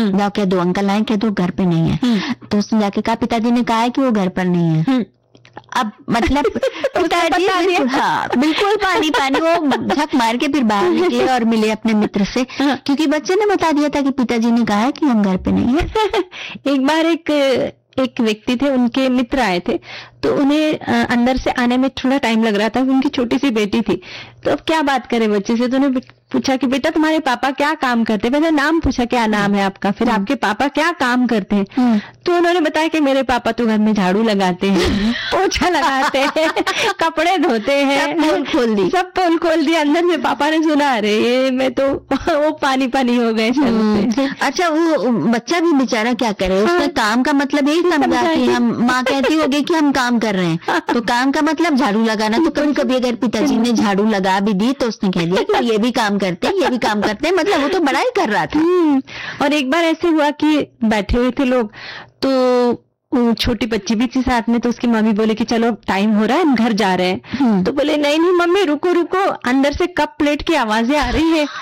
जाओ कह दो अंकल आए, कह दो घर पे नहीं है। तो उसने जाके कहा पिताजी ने कहा है कि वो घर पर नहीं है। अब मतलब पिताजी हाँ बिल्कुल पानी पानी, वो झक मार के फिर बाहर निकले और मिले अपने मित्र से, क्योंकि बच्चे ने बता दिया था कि पिताजी ने कहा है कि हम घर पे नहीं है। एक बार एक व्यक्ति थे, उनके मित्र आए थे, तो उन्हें अंदर से आने में थोड़ा टाइम लग रहा था। उनकी छोटी सी बेटी थी, तो अब क्या बात करें बच्चे से, तो उन्हें पूछा कि बेटा तुम्हारे पापा क्या काम करते हैं। मैंने नाम पूछा क्या नाम है आपका, फिर आपके पापा क्या काम करते हैं। तो उन्होंने बताया कि मेरे पापा तो घर में झाड़ू लगाते हैं, पोछा लगाते हैं, कपड़े धोते हैं। सब पोल खोल दिया। अंदर से पापा ने सुना, अरे ये मैं तो वो पानी पानी हो गए। अच्छा वो बच्चा भी बेचारा क्या करे, उसने काम का मतलब यही समझा कि हम, माँ कहती होगी कि हम काम कर रहे हैं, तो काम का मतलब झाड़ू लगाना। तो कभी कभी अगर पिताजी ने झाड़ू लगा भी दी तो उसने कह दिया कि ये भी काम करते हैं, ये भी काम करते हैं, मतलब वो तो बड़ा ही कर रहा था। और एक बार ऐसे हुआ कि बैठे हुए थे लोग, तो छोटी बच्ची भी थी साथ में, तो उसकी मम्मी बोले कि चलो टाइम हो रहा है, हम घर जा रहे हैं। तो बोले नहीं नहीं मम्मी रुको रुको, अंदर से कप प्लेट की आवाजें आ रही है,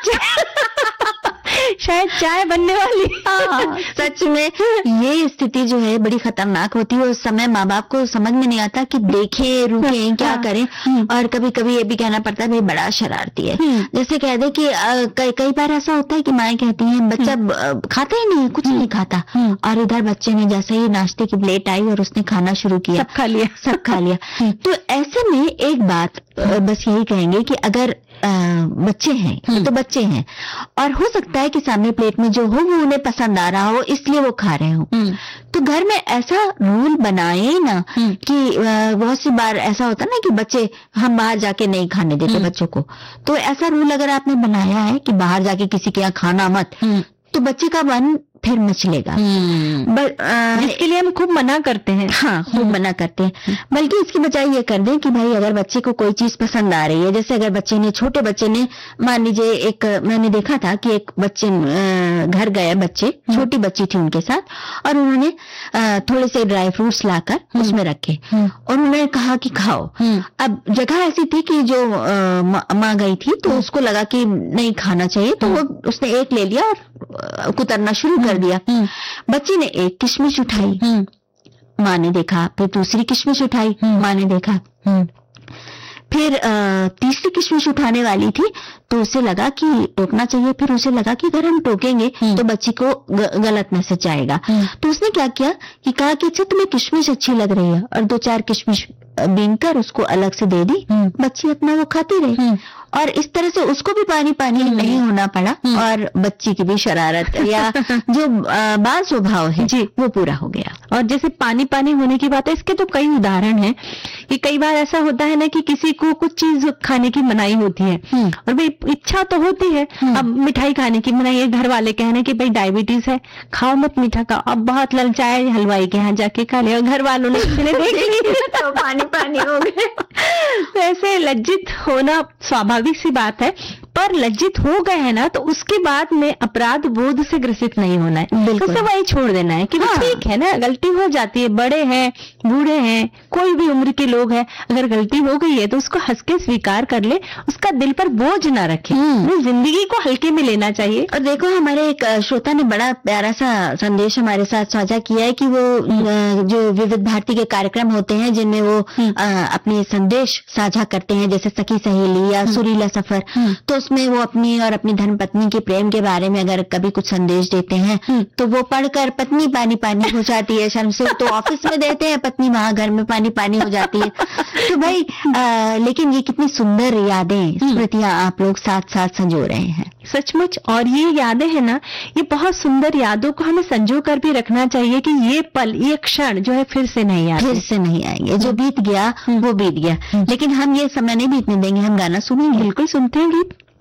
शायद चाय बनने वाली। सच में ये स्थिति जो है बड़ी खतरनाक होती है। उस समय माँ बाप को समझ में नहीं आता कि देखें रुकें क्या करें, और कभी कभी ये भी कहना पड़ता है भाई बड़ा शरारती है। जैसे कह दे कि कई बार ऐसा होता है कि माएँ कहती हैं बच्चा खाता ही नहीं, कुछ नहीं खाता, और इधर बच्चे ने जैसे ही नाश्ते की प्लेट आई और उसने खाना शुरू किया, सब खा लिया। तो ऐसे में एक बात बस यही कहेंगे कि अगर बच्चे हैं तो बच्चे हैं, और हो सकता है कि सामने प्लेट में जो हो वो उन्हें पसंद आ रहा हो, इसलिए वो खा रहे हो। तो घर में ऐसा रूल बनाए ना कि बहुत सी बार ऐसा होता ना कि बच्चे, हम बाहर जाके नहीं खाने देते बच्चों को, तो ऐसा रूल अगर आपने बनाया है कि बाहर जाके किसी के यहाँ खाना मत, तो बच्चे का मन फिर मचलेगा। जिसके लिए हम खूब मना करते हैं। हाँ खूब मना करते हैं। बल्कि इसकी बजाय ये कर दें कि भाई अगर बच्चे को कोई चीज पसंद आ रही है, जैसे अगर बच्चे ने, छोटे बच्चे ने, मान लीजिए एक मैंने देखा था कि एक बच्चे घर गए, बच्चे छोटी बच्ची थी उनके साथ, और उन्होंने थोड़े से ड्राई फ्रूट्स लाकर उसमें रखे और उन्होंने कहा कि खाओ। अब जगह ऐसी थी कि जो माँ गई थी तो उसको लगा कि नहीं खाना चाहिए, तो वो उसने एक ले लिया और कुतरना शुरू कर दिया। बच्ची ने एक किशमिश उठाई, माँ ने देखा, फिर दूसरी किशमिश उठाई, माँ ने देखा, फिर तीसरी किशमिश उठाने वाली थी तो उसे लगा कि टोकना चाहिए, फिर उसे लगा कि अगर हम टोकेंगे तो बच्ची को गलत मैसेज जाएगा। तो उसने क्या किया कि कहा कि अच्छा तुम्हें किशमिश अच्छी लग रही है, और 2-4 किशमिश बीनकर उसको अलग से दे दी। बच्ची अपना वो खाती रही, और इस तरह से उसको भी पानी पानी नहीं होना पड़ा, और बच्ची की भी शरारत या जो बाल स्वभाव है जी वो पूरा हो गया। और जैसे पानी पानी होने की बात है, इसके तो कई उदाहरण हैं कि कई बार ऐसा होता है ना कि किसी को कुछ चीज खाने की मनाही होती है, और भाई इच्छा तो होती है, अब मिठाई खाने की मनाही है, घर वाले कहने कि भाई डायबिटीज है, खाओ मत मीठा खाओ, अब बहुत ललचाए हलवाई के यहाँ जाके खा लिया, घर वालों ने देख लिया तो पानी पानी हो गए। तो ऐसे लज्जित होना स्वाभाविक सी बात है, पर लज्जित हो गए हैं ना तो उसके बाद में अपराध बोध से ग्रसित नहीं होना है, तो वही छोड़ देना है कि ठीक है ना, गलती हो जाती है, बड़े हैं बूढ़े हैं कोई भी उम्र के लोग हैं, अगर गलती हो गई है तो उसको हंस के स्वीकार कर ले, उसका दिल पर बोझ ना रखे, जिंदगी को हल्के में लेना चाहिए। और देखो हमारे एक श्रोता ने बड़ा प्यारा सा संदेश हमारे साथ साझा किया है कि वो जो विविध भारती के कार्यक्रम होते हैं जिनमें वो अपने संदेश साझा करते हैं, जैसे सखी सहेली या सुरीला सफर, तो उसमें वो अपनी और अपनी धर्मपत्नी के प्रेम के बारे में अगर कभी कुछ संदेश देते हैं तो वो पढ़कर पत्नी पानी पानी हो जाती है शर्म से, तो ऑफिस में देते हैं पत्नी, वहां घर में पानी पानी हो जाती है। तो भाई लेकिन ये कितनी सुंदर यादें, स्मृतियां आप लोग साथ साथ संजो रहे हैं सचमुच। और ये यादें हैं ना, ये बहुत सुंदर यादों को हमें संजो कर भी रखना चाहिए कि ये पल, ये क्षण जो है फिर से नहीं आएंगे, जो बीत गया वो बीत गया, लेकिन हम ये समय नहीं बीतने देंगे, हम गाना सुनेंगे। बिल्कुल सुनते हैं गीत।